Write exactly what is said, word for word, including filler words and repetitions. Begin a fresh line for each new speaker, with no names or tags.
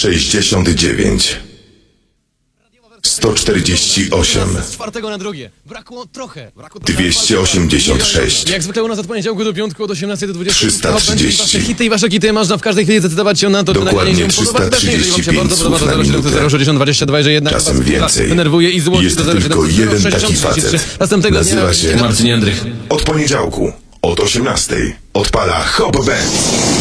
sześćdziesiąt dziewięć, sto czterdzieści osiem,
Z czwartego na drugie. Brakło trochę. Brakło
dwieście osiemdziesiąt sześć,
Jak zwykle u nas od poniedziałku do piątku od osiemnastej do dwudziestej.
trzysta trzydzieści.
Wasze hity i wasze kity można w każdej chwili zdecydować się na to, czy
Dokładnie
nagranie się podoba.
trzysta trzydzieści
Jeżeli wam się
pięć
bardzo podoba,
słów
to
na
zero siedem
minutę.
zero sześćdziesiąt dwadzieścia dwa, że jednak
Czasem
was
więcej.
denerwuje i złości.
Jest
to zero
tylko
siedem
jeden
zero
taki
sześćdziesiąt trzydzieści trzy.
facet.
Następnego
Nazywa
dnia
się
Marcin Jędrych.
Od poniedziałku, od osiemnastej odpala Hop Band.